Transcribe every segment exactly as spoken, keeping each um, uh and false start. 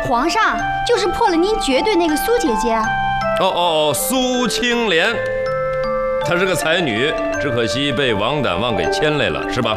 皇上就是破了您绝对那个苏姐姐啊。 哦哦哦，苏青莲，她是个才女，只可惜被王胆旺给牵累了，是吧？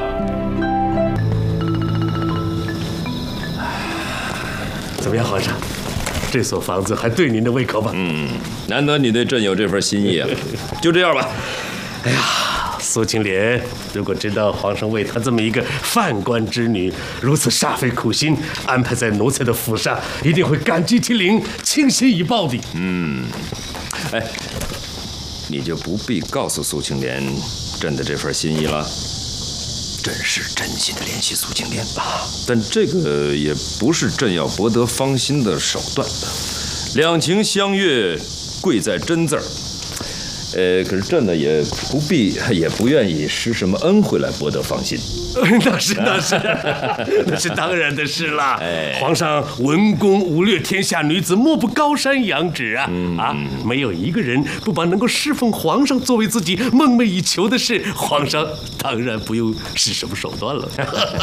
怎么样，皇上？这所房子还对您的胃口吗？ 嗯，难得你对朕有这份心意啊。就这样吧。 哎呀，苏青莲，如果知道皇上为她这么一个犯官之女如此煞费苦心安排在奴才的府上，一定会感激涕零，倾心以报的。 嗯，哎，你就不必告诉苏青莲朕的这份心意了。朕是真心的怜惜苏青莲啊，但这个也不是朕要博得芳心的手段。两情相悦，贵在真字儿。呃，可是朕呢，也不必，也不愿意施什么恩惠来博得芳心。 那是那是那是当然的事了。 哎， 皇上文攻武略天下女子，莫不高山仰止啊！嗯、啊，没有一个人不把能够侍奉皇上作为自己梦寐以求的事。皇上当然不用使什么手段了。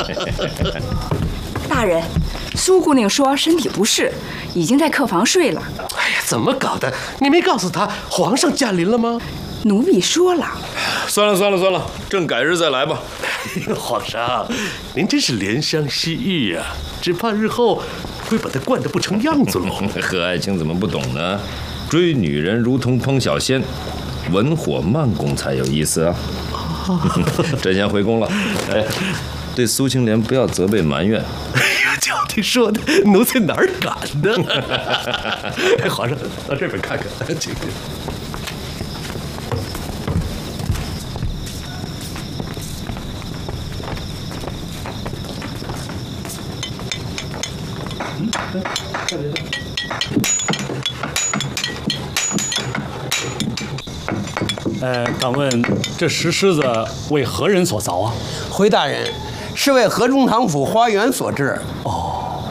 大人，苏姑娘说身体不适，已经在客房睡了。 哎呀，怎么搞的？你没告诉她皇上驾临了吗？ 奴婢说了。 算了算了算了，朕改日再来吧。 皇上，您真是怜香惜玉呀、啊，只怕日后会把她惯得不成样子喽。 何爱卿怎么不懂呢？追女人如同烹小鲜，文火慢工才有意思啊。朕先回宫了。哎，对苏青莲不要责备埋怨。 哎呀，叫你说的，奴才哪儿敢呢？皇上，到这边看看，请。嗯，这里。 呃，敢问这石狮子为何人所凿啊？ 回大人，是为河中堂府花园所制。 哦。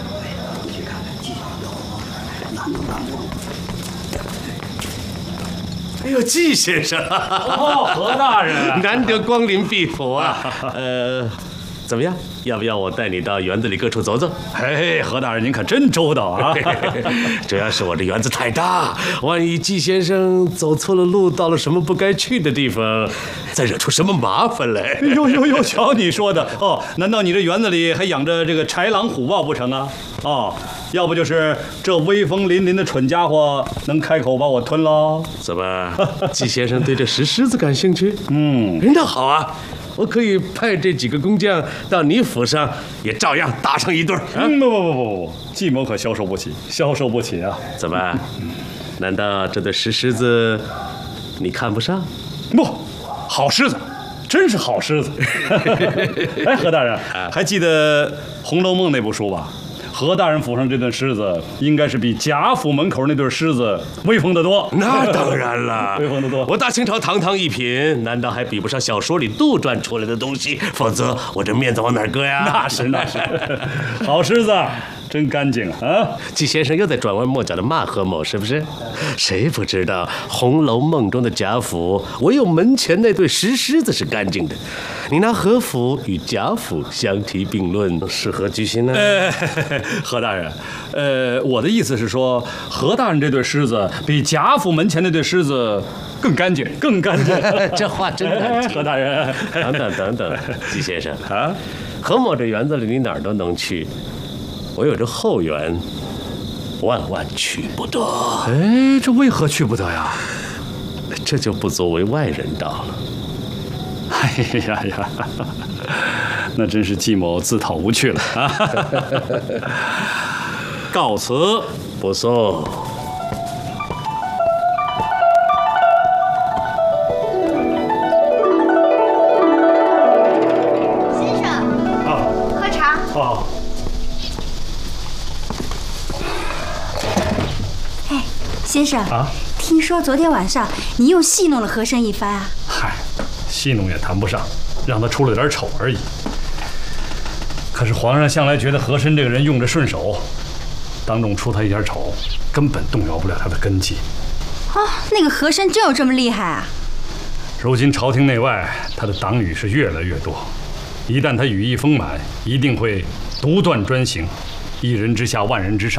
哎呦，季先生！ 哦，何大人， 难得光临敝府啊。呃，怎么样？要不要我带你到园子里各处走走？ 哎，何大人您可真周到啊！ 主要是我这园子太大，万一季先生走错了路，到了什么不该去的地方，再惹出什么麻烦来。 呦呦呦，瞧你说的哦，难道你这园子里还养着这个豺狼虎豹不成啊？哦，要不就是这威风凛凛的蠢家伙能开口把我吞了？ 怎么，季先生对这石狮子感兴趣？ 嗯， 那好啊。我可以派这几个工匠到你府上，也照样打上一对儿。 嗯，不不不不不，季某可消受不起，消受不起啊！ 怎么？难道这对石狮子你看不上？ 不，好狮子，真是好狮子。哎，何大人，还记得《红楼梦》那部书吧？何大人府上这对狮子，应该是比贾府门口那对狮子威风得多。 那当然了， 威风得多。 我大清朝堂堂一品，难道还比不上小说里杜撰出来的东西？否则我这面子往哪搁呀？ 那是那是，好狮子，真干净啊！ 季先生又在转弯抹角的骂何某，是不是？谁不知道《红楼梦》中的贾府，唯有门前那对石狮子是干净的。你拿何府与贾府相提并论，是何居心呢？ 呃，何大人，呃，我的意思是说，何大人这对狮子比贾府门前那对狮子更干净，更干净。 这话真难听。 何大人， 等等等等，季先生啊，何某这园子里你哪儿都能去，我有这后园，万万去不得。 哎，这为何去不得呀？ 这就不作为外人道了。 哎呀呀，那真是季某自讨无趣了啊！告辞， 不送。 先生， 啊， 喝茶。 好。 哎，先生啊， 听说昨天晚上你又戏弄了和珅一番啊？ 嗨。戏弄也谈不上，让他出了点丑而已。可是皇上向来觉得和珅这个人用着顺手，当众出他一点丑，根本动摇不了他的根基。 哦，那个和珅真有这么厉害啊？ 如今朝廷内外，他的党羽是越来越多，一旦他羽翼丰满，一定会独断专行，一人之下，万人之上。